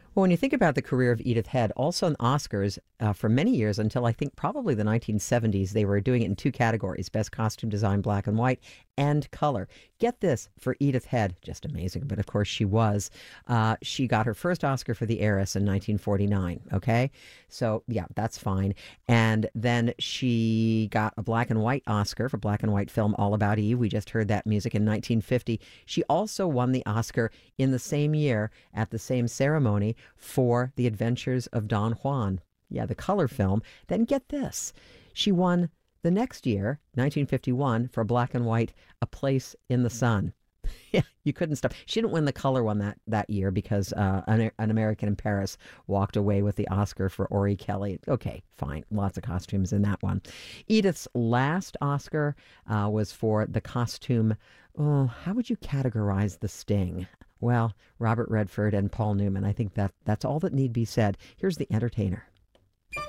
Well, when you think about the career of Edith Head, also in Oscars, for many years until I think probably the 1970s, they were doing it in two categories: Best Costume Design, Black and White, and Color. Get this for Edith Head, just amazing, but of course she was. She got her first Oscar for The Heiress in 1949, okay? So, yeah, that's fine. And then she got a Black and White Oscar for Black and White film All About Eve. We just heard that music in 1950. She also won the Oscar in the same year at the same ceremony for The Adventures of Don Juan. Yeah, the color film. Then get this. She won the next year, 1951, for Black and White, A Place in the Sun. Yeah, you couldn't stop. She didn't win the color one that year because an American in Paris walked away with the Oscar for Ori Kelly. Okay, fine. Lots of costumes in that one. Edith's last Oscar was for the costume. Oh, how would you categorize The Sting? Well, Robert Redford and Paul Newman. I think that's all that need be said. Here's The Entertainer.